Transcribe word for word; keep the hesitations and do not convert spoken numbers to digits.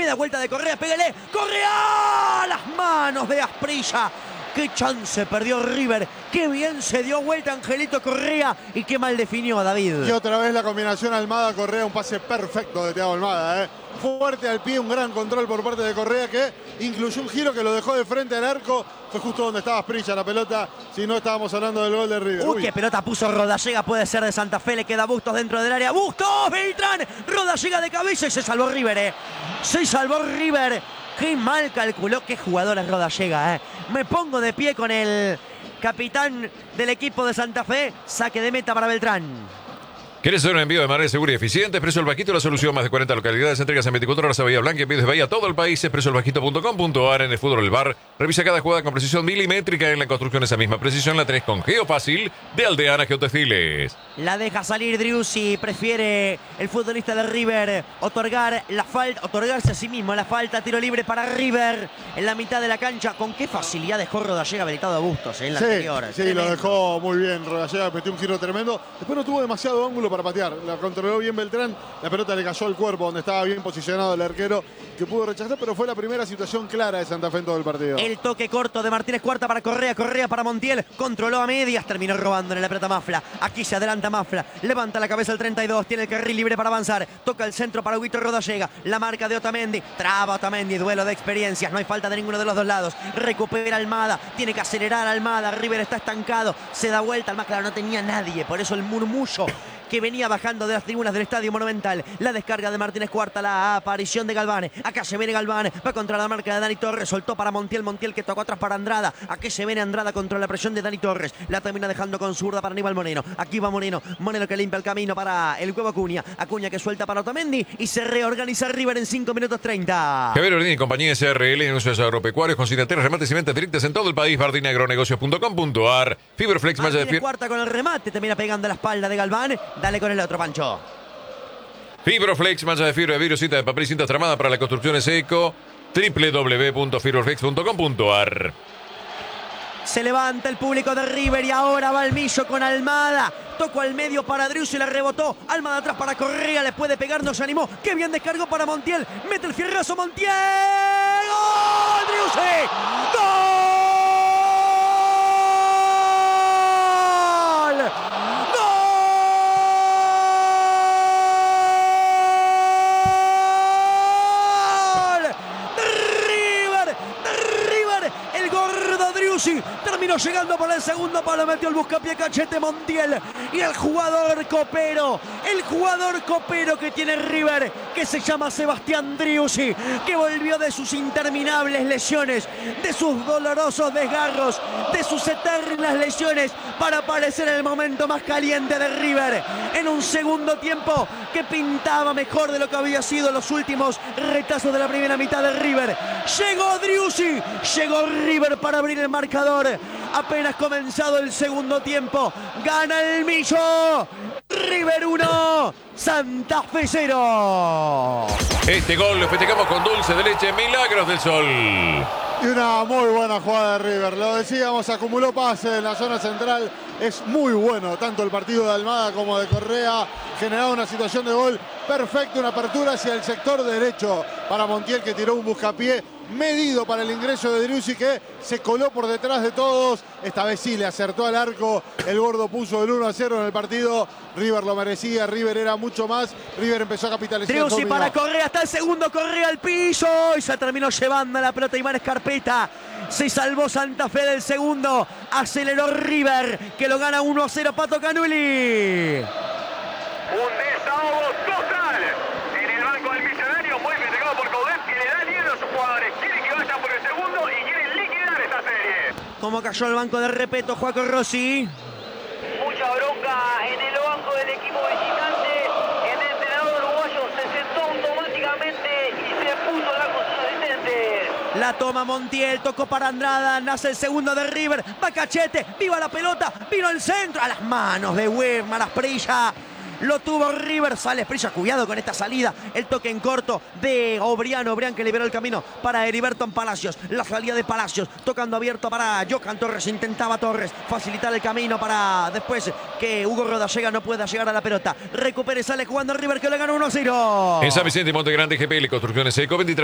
media vuelta de Correa, pégale, Correa, las manos de Asprilla. Qué chance perdió River. Qué bien se dio vuelta Angelito Correa y qué mal definió David. Y otra vez la combinación Almada-Correa, un pase perfecto de Thiago Almada, ¿eh? Fuerte al pie, un gran control por parte de Correa que incluyó un giro que lo dejó de frente al arco. Fue justo donde estaba Asprilla la pelota, si no estábamos hablando del gol de River. Uy, Uy. qué pelota puso Rodallega, puede ser de Santa Fe, le queda Bustos dentro del área. ¡Bustos! Beltrán, Rodallega de cabeza y se salvó River, ¿eh? Se salvó River. Qué mal calculó, qué jugador es Rodallega, ¿eh? Me pongo de pie con el capitán del equipo de Santa Fe. Saque de meta para Beltrán. ¿Quieres hacer un envío de manera segura y eficiente? Expreso El Bajito, la solución. Más de cuarenta localidades, entregas en veinticuatro horas a Bahía Blanca, envíos de Bahía a todo el país. expreso el bajito punto com punto a r. En el fútbol del bar. Revisa cada jugada con precisión milimétrica. En la construcción esa misma precisión la tenés con Geofácil de Aldeana Geotextiles. La deja salir Driussi. Prefiere el futbolista de River otorgar la falta, otorgarse a sí mismo la falta. Tiro libre para River en la mitad de la cancha. Con qué facilidad dejó Rodallega habilitado a Bustos, ¿eh? En la sí, anterior. Sí, tremendo. Lo dejó muy bien Rodallega, metió un giro tremendo. Después no tuvo demasiado ángulo para patear. La controló bien Beltrán. La pelota le cayó al cuerpo donde estaba bien posicionado el arquero que pudo rechazar, pero fue la primera situación clara de Santa Fe en todo el partido. El toque corto de Martínez Cuarta para Correa. Correa para Montiel. Controló a medias. Terminó robando en la pelota Mafla. Aquí se adelanta Mafla. Levanta la cabeza el treinta y dos. Tiene el carril libre para avanzar. Toca el centro para Huito Rodallega. La marca de Otamendi. Traba Otamendi. Duelo de experiencias. No hay falta de ninguno de los dos lados. Recupera Almada. Tiene que acelerar Almada. River está estancado. Se da vuelta. Al más claro, no tenía nadie. Por eso el murmullo que venía bajando de las tribunas del Estadio Monumental. La descarga de Martínez Cuarta, la aparición de Galván. Acá se viene Galván, va contra la marca de Dani Torres. Soltó para Montiel, Montiel que tocó atrás para Andrada. Aquí se viene Andrada contra la presión de Dani Torres. La termina dejando con zurda para Aníbal Moreno. Aquí va Moreno, Moreno que limpia el camino para el huevo Acuña. Acuña que suelta para Otamendi y se reorganiza River en cinco minutos treinta. Javier Ordini y compañía S R L, negocios agropecuarios, consignateros, remates y ventas directas en todo el país. Bardini Agronegocios punto com punto a r. Fiberflex, malla de fibra. Cuarta con el remate, termina pegando la espalda de Galván. Dale con el otro, Pancho. Fibroflex, malla de fibra de vidrio, cinta de papel y cinta tramada para la construcción seco. doble u doble u doble u punto fibroflex punto com punto a r. Se levanta el público de River y ahora va el Millo con Almada. Tocó al medio para Driussi, la rebotó. Almada atrás para Correa, le puede pegar, no se animó. Qué bien descargó para Montiel. Mete el fierrazo Montiel. ¡Gol, Driussi! ¡Gol! Terminó llegando por el segundo palo, metió el buscapié cachete Montiel. Y el jugador copero, el jugador copero que tiene River, que se llama Sebastián Driussi, que volvió de sus interminables lesiones, de sus dolorosos desgarros, de sus eternas lesiones, para aparecer en el momento más caliente de River, en un segundo tiempo que pintaba mejor de lo que había sido los últimos retazos de la primera mitad de River. Llegó Driussi, llegó River para abrir el marcador. Apenas comenzado el segundo tiempo, gana el Millo. River uno, Santa Fe cero. Este gol lo festejamos con dulce de leche, Milagros del Sol. Y una muy buena jugada de River. Lo decíamos, acumuló pase en la zona central. Es muy bueno, tanto el partido de Almada como de Correa. Generaba una situación de gol perfecta, una apertura hacia el sector derecho para Montiel, que tiró un buscapié medido para el ingreso de Driussi, que se coló por detrás de todos. Esta vez sí le acertó al arco. El gordo puso el uno a cero en el partido. River lo merecía, River era mucho más. River empezó a capitalizar. Driussi para Correa, hasta el segundo, Correa al piso y se terminó llevando la pelota Iván Escarpeta. Se salvó Santa Fe del segundo. Aceleró River, que lo gana uno a cero. Pato Canuli. Un desahogo total en el banco del Millonario, muy criticado por Coudet, que le da miedo a sus jugadores. Quieren que vayan por el segundo y quieren liquidar esta serie. Como cayó el banco de Repeto, Joaco Rossi. Mucha bronca en el banco del equipo visitante. El entrenador uruguayo se sentó automáticamente y se puso la con sus asistentes. La toma Montiel, tocó para Andrada, nace el segundo de River. Va Cachete, viva la pelota, vino el centro, a las manos de Weimar, Asprilla. Lo tuvo River, sale Asprilla, cuidado con esta salida. El toque en corto de Obrián, Obrián que liberó el camino para Heriberton Palacios. La salida de Palacios, tocando abierto para Johan Torres. Intentaba Torres facilitar el camino para después que Hugo Rodallega no pueda llegar a la pelota. Recupere, sale jugando River, que le gana uno a cero. En San Vicente y Monte Grande, G P L Construcciones Eco, veintitrés